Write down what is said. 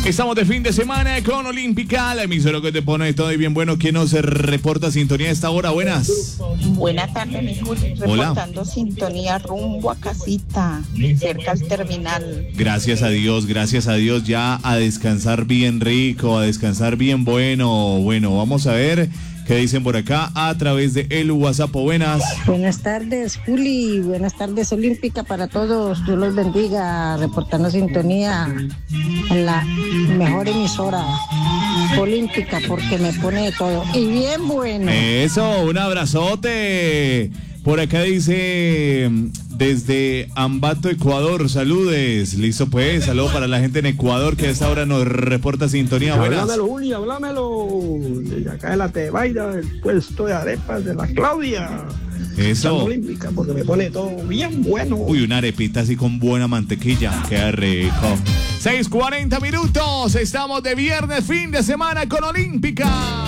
Estamos de fin de semana con Olímpica, la emisora que te pone todo y bien bueno. ¿Quién nos reporta sintonía a esta hora? Buenas. Buenas tardes, mi Juli. Reportando sintonía rumbo a casita, cerca al terminal. Gracias a Dios, ya a descansar bien rico, a descansar bien bueno. Bueno, vamos a ver qué dicen por acá a través de el WhatsApp. Buenas. Buenas tardes, Juli. Buenas tardes, Olímpica, para todos. Dios los bendiga. Reportando sintonía en la mejor emisora Olímpica, porque me pone de todo. Y bien bueno. Eso, un abrazote. Por acá dice desde Ambato, Ecuador, saludes. Listo pues, saludo para la gente en Ecuador que a esta hora nos reporta sintonía. Buenas. Háblamelo, Juli, háblamelo. Desde acá de la Tebaida, del puesto de arepas de la Claudia. Eso. Olímpica, porque me pone todo bien bueno. Uy, una arepita así con buena mantequilla. Qué rico. 6:40 minutos. Estamos de viernes, fin de semana con Olímpica.